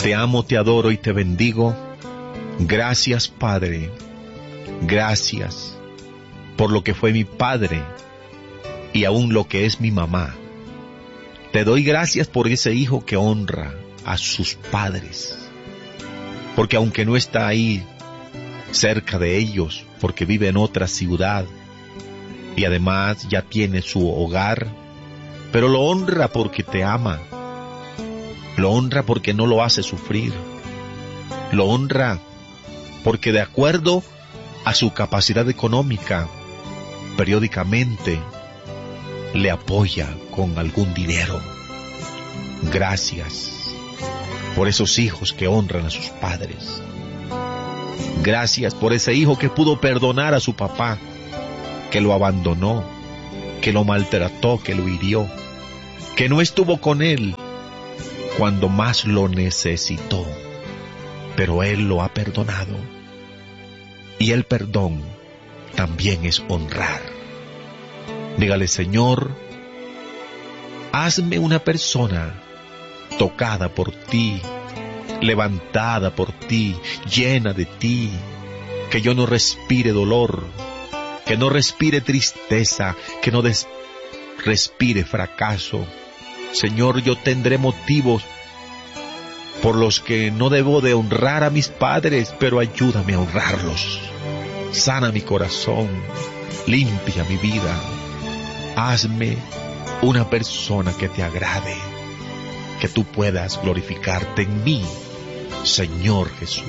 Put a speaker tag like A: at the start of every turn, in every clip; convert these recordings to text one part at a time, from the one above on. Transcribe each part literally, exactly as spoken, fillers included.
A: Te amo, te adoro y te bendigo. Gracias, Padre. Gracias por lo que fue mi padre y aún lo que es mi mamá. Te doy gracias por ese hijo que honra a sus padres. Porque aunque no está ahí cerca de ellos, porque vive en otra ciudad y además ya tiene su hogar, pero lo honra porque te ama. Lo honra porque no lo hace sufrir. Lo honra porque de acuerdo a su capacidad económica, periódicamente le apoya con algún dinero. Gracias por esos hijos que honran a sus padres. Gracias por ese hijo que pudo perdonar a su papá, que lo abandonó, que lo maltrató, que lo hirió, que no estuvo con él cuando más lo necesitó, pero él lo ha perdonado. Y el perdón también es honrar. Dígale: Señor, hazme una persona tocada por ti, levantada por ti, llena de ti, que yo no respire dolor, que no respire tristeza, que no des- respire fracaso. Señor, yo tendré motivos por los que no debo de honrar a mis padres, pero ayúdame a honrarlos. Sana mi corazón, limpia mi vida. Hazme una persona que te agrade, que tú puedas glorificarte en mí, Señor Jesús.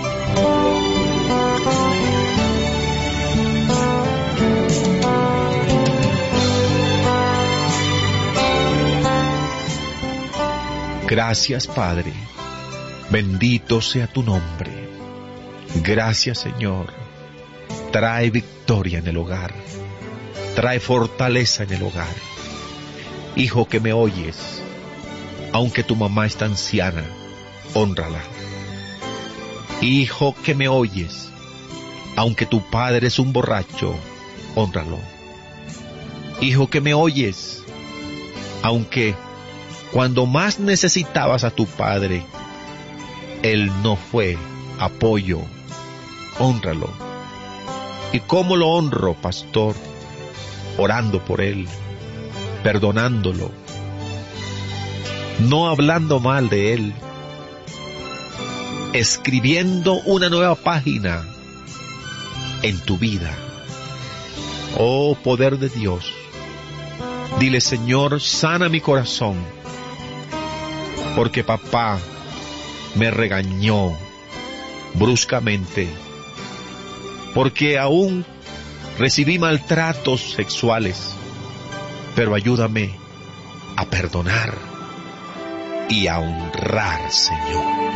A: Gracias, Padre. Bendito sea tu nombre. Gracias, Señor. Trae victoria en el hogar. Trae fortaleza en el hogar. Hijo que me oyes, aunque tu mamá está anciana, hónrala. Hijo que me oyes, aunque tu padre es un borracho, hónralo. Hijo que me oyes, aunque cuando más necesitabas a tu padre, él no fue apoyo, hónralo. ¿Y cómo lo honro, pastor? Orando por él, perdonándolo, no hablando mal de él, escribiendo una nueva página en tu vida. Oh, poder de Dios. Dile: Señor, sana mi corazón, porque papá me regañó bruscamente, porque aún recibí maltratos sexuales, pero ayúdame a perdonar y a honrar, Señor.